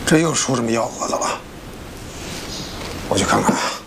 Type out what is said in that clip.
这又出什么幺蛾子了？我去看看。